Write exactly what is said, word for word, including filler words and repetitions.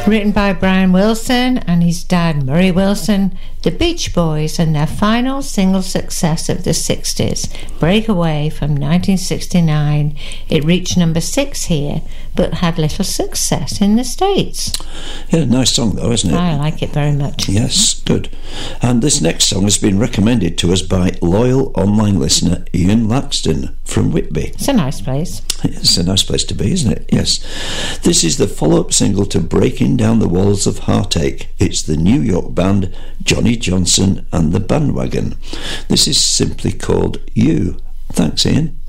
Written by Brian Wilson and his dad Murray Wilson, the Beach Boys and their final single success of the sixties, Breakaway from nineteen sixty-nine. It reached number six here, but had little success in the States. Yeah, nice song though, isn't it? I like it very much. Yes, good. And this next song has been recommended to us by loyal online listener Ian Laxton from Whitby. It's a nice place. It's a nice place to be, isn't it? Yes. This is the follow-up single to Breaking Down the Walls of Heartache. It's the New York band Johnny Johnson and the Bandwagon. This is simply called You. Thanks, Ian.